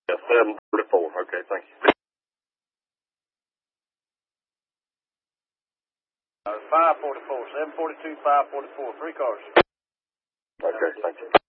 Yeah, 744. Okay, thank you. 544, 742, 544, 3 cars. Okay, thank you.